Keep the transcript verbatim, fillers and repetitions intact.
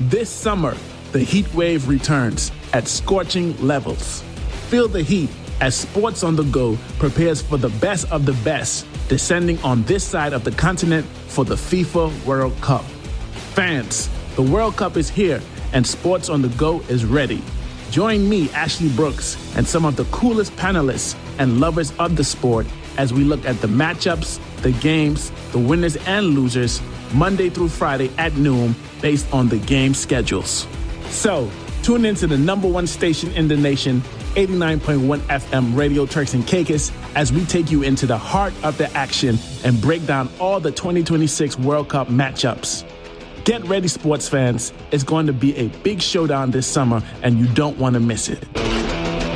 This summer, the heat wave returns at scorching levels. Feel the heat as Sports on the Go prepares for the best of the best, descending on this side of the continent for the FIFA World Cup. Fans, the World Cup is here and Sports on the Go is ready. Join me, Ashley Brooks, and some of the coolest panelists and lovers of the sport as we look at the matchups, the games, the winners and losers, Monday through Friday at noon, based on the game schedules. So, tune into the number one station in the nation, eighty-nine point one F M Radio Turks and Caicos, as we take you into the heart of the action and break down all the twenty twenty-six World Cup matchups. Get ready, sports fans. It's going to be a big showdown this summer, and you don't want to miss it.